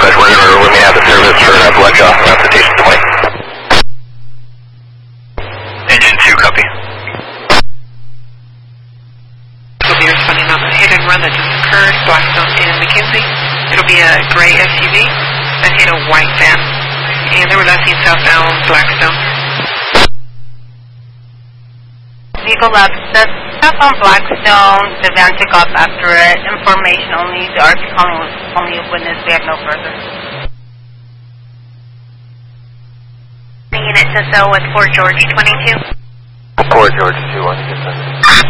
dispatch. We may have the service for Fletcher off the station point. Engine 2, copy. We'll be responding on the hit and run that just occurred, Blackstone and McKenzie. It'll be a gray SUV that hit a white van, and they were left southbound Blackstone. Vehicle left, the stuff on Blackstone, the van took off after it. Information only, the RC calling was only a witness, we have no further. The unit to Cell with 4 George 22. 4 George 2, 1,